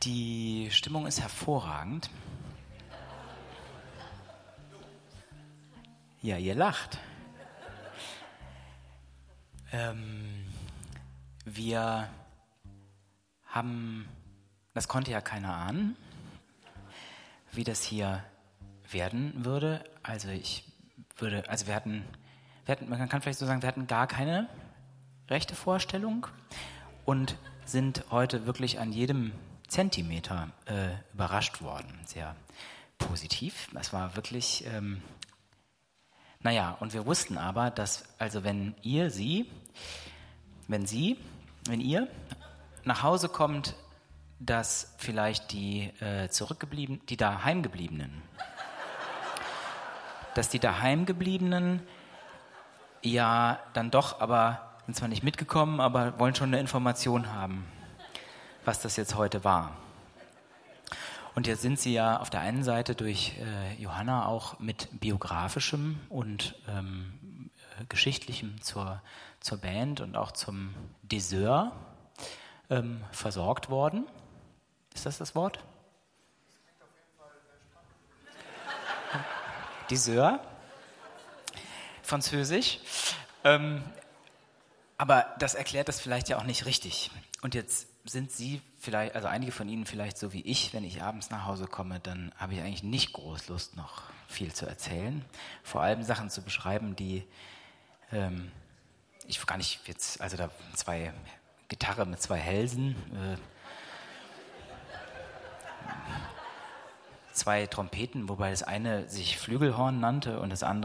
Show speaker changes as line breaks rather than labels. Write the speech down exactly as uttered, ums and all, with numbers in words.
Die Stimmung ist hervorragend. Ja, ihr lacht. Ähm, wir haben, das konnte ja keiner ahnen, wie das hier werden würde. Also ich würde, also wir hatten, wir hatten, man kann vielleicht so sagen, wir hatten gar keine rechte Vorstellung und sind heute wirklich an jedem Zentimeter äh, überrascht worden. Sehr positiv. Es war wirklich, ähm, naja, und wir wussten aber, dass, also wenn ihr, sie, wenn sie, wenn ihr nach Hause kommt, dass vielleicht die äh, zurückgeblieben, die daheimgebliebenen, dass die daheimgebliebenen ja dann doch, aber sind zwar nicht mitgekommen, aber wollen schon eine Information haben, was das jetzt heute war. Und jetzt sind sie ja auf der einen Seite durch äh, Johanna auch mit biografischem und ähm, äh, geschichtlichem zur, zur Band und auch zum Dessert ähm, versorgt worden. Ist das das Wort? Dessert. Französisch. Ähm, aber das erklärt das vielleicht ja auch nicht richtig. Und jetzt sind Sie vielleicht, also einige von Ihnen vielleicht so wie ich, wenn ich abends nach Hause komme, dann habe ich eigentlich nicht groß Lust, noch viel zu erzählen. Vor allem Sachen zu beschreiben, die ähm, ich gar nicht jetzt, also da zwei Gitarre mit zwei Hälsen, äh, zwei Trompeten, wobei das eine sich Flügelhorn nannte und das andere